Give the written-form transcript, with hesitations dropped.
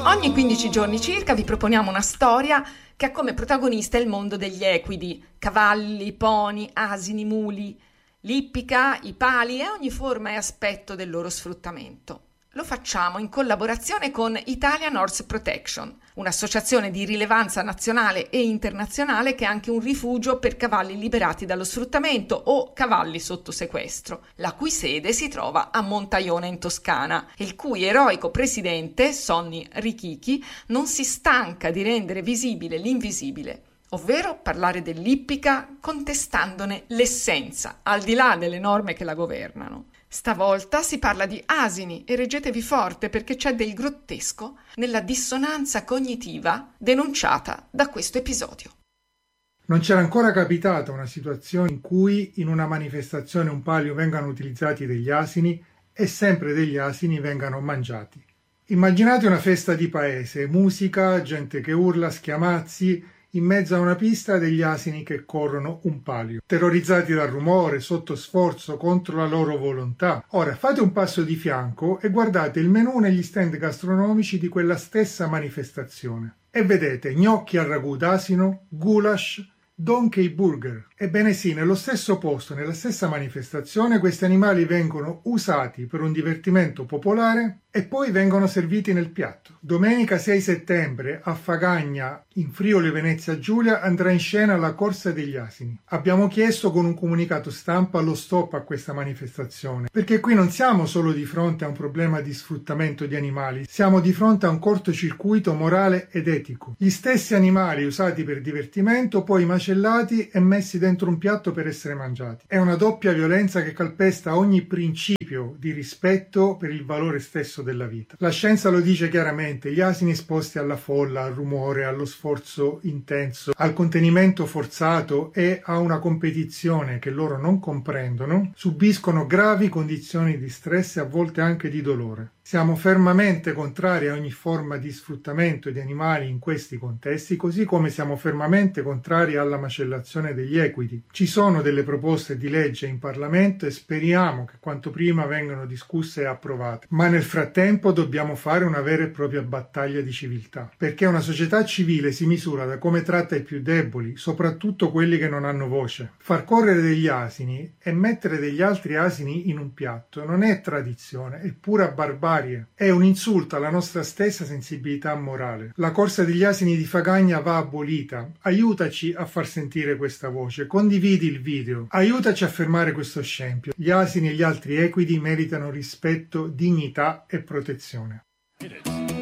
Ogni 15 giorni circa vi proponiamo una storia che ha come protagonista il mondo degli equidi, cavalli, pony, asini, muli, l'ippica, i pali e ogni forma e aspetto del loro sfruttamento. Lo facciamo in collaborazione con Italian Horse Protection, un'associazione di rilevanza nazionale e internazionale che è anche un rifugio per cavalli liberati dallo sfruttamento o cavalli sotto sequestro, la cui sede si trova a Montaione in Toscana e il cui eroico presidente, Sonny Richichi, non si stanca di rendere visibile l'invisibile, ovvero parlare dell'ippica contestandone l'essenza, al di là delle norme che la governano. Stavolta si parla di asini e reggetevi forte perché c'è del grottesco nella dissonanza cognitiva denunciata da questo episodio. Non c'era ancora capitata una situazione in cui in una manifestazione un palio vengano utilizzati degli asini e sempre degli asini vengano mangiati. Immaginate una festa di paese, musica, gente che urla, schiamazzi, in mezzo a una pista degli asini che corrono un palio, terrorizzati dal rumore, sotto sforzo, contro la loro volontà. Ora fate un passo di fianco e guardate il menù negli stand gastronomici di quella stessa manifestazione e vedete gnocchi al ragù d'asino, goulash, donkey burger. Ebbene sì, nello stesso posto, nella stessa manifestazione, questi animali vengono usati per un divertimento popolare e poi vengono serviti nel piatto. Domenica 6 settembre a Fagagna, in Friuli Venezia Giulia, andrà in scena la Corsa degli Asini. Abbiamo chiesto con un comunicato stampa lo stop a questa manifestazione, perché qui non siamo solo di fronte a un problema di sfruttamento di animali, siamo di fronte a un cortocircuito morale ed etico. Gli stessi animali usati per divertimento, poi macellati e messi dentro un piatto per essere mangiati. È una doppia violenza che calpesta ogni principio di rispetto per il valore stesso della vita. La scienza lo dice chiaramente, gli asini esposti alla folla, al rumore, allo sforzo intenso, al contenimento forzato e a una competizione che loro non comprendono, subiscono gravi condizioni di stress e a volte anche di dolore. Siamo fermamente contrari a ogni forma di sfruttamento di animali in questi contesti, così come siamo fermamente contrari alla macellazione degli equidi. Ci sono delle proposte di legge in Parlamento e speriamo che quanto prima vengano discusse e approvate. Ma nel frattempo dobbiamo fare una vera e propria battaglia di civiltà, perché una società civile si misura da come tratta i più deboli, soprattutto quelli che non hanno voce. Far correre degli asini e mettere degli altri asini in un piatto non è tradizione, è pura barbarie. È un insulto alla nostra stessa sensibilità morale. La corsa degli asini di Fagagna va abolita. Aiutaci a far sentire questa voce. Condividi il video. Aiutaci a fermare questo scempio. Gli asini e gli altri equidi meritano rispetto, dignità e protezione.